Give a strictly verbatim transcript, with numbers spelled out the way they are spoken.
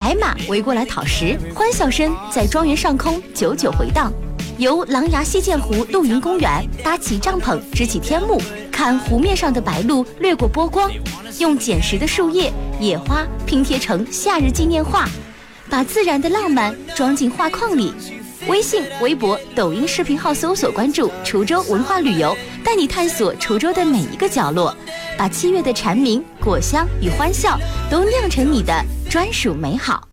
白马围过来讨食，欢笑声在庄园上空久久回荡。由狼牙溪涧湖露营公园搭起帐篷，支起天幕，看湖面上的白鹭掠过波光，用捡拾的树叶、野花拼贴成夏日纪念画，把自然的浪漫装进画框里。微信、微博、抖音视频号搜索关注滁州文化旅游，带你探索滁州的每一个角落，把七月的蝉鸣、果香与欢笑都酿成你的专属美好。